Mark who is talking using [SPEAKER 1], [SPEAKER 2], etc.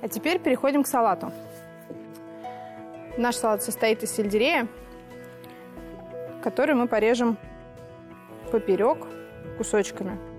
[SPEAKER 1] А теперь переходим к салату. Наш салат состоит из сельдерея, который мы порежем поперек кусочками.